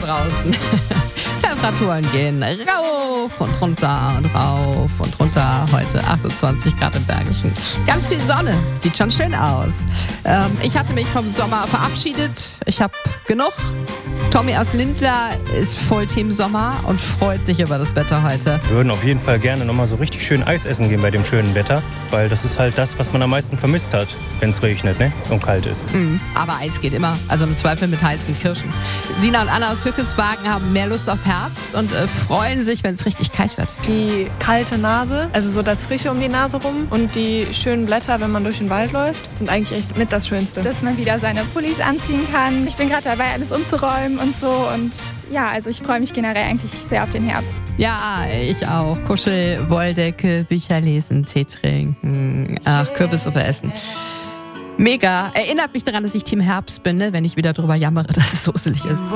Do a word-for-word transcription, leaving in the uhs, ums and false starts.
draußen. Temperaturen gehen rauf und runter und rauf und runter. Heute achtundzwanzig Grad im Bergischen. Ganz viel Sonne. Sieht schon schön aus. Ähm, ich hatte mich vom Sommer verabschiedet. Ich habe genug. Tommy aus Lindlar ist voll Team Sommer und freut sich über das Wetter heute. Wir würden auf jeden Fall gerne nochmal so richtig schön Eis essen gehen bei dem schönen Wetter, weil das ist halt das, was man am meisten vermisst hat, wenn es regnet, ne? Und kalt ist. Mm, aber Eis geht immer, also im Zweifel mit heißen Kirschen. Sina und Anna aus Hückeswagen haben mehr Lust auf Herbst und äh, freuen sich, wenn es richtig kalt wird. Die kalte Nase, also so das Frische um die Nase rum und die schönen Blätter, wenn man durch den Wald läuft, sind eigentlich echt mit das Schönste. Dass man wieder seine Pullis anziehen kann. Ich bin gerade dabei, alles umzuräumen und so. Und ja, also ich freue mich generell eigentlich sehr auf den Herbst. Ja, ich auch. Kuschel, Wolldecke, Bücher lesen, Tee trinken, ach, Kürbissuppe essen. Mega. Erinnert mich daran, dass ich Team Herbst bin, ne? Wenn ich wieder drüber jammere, dass es so dusselig ist.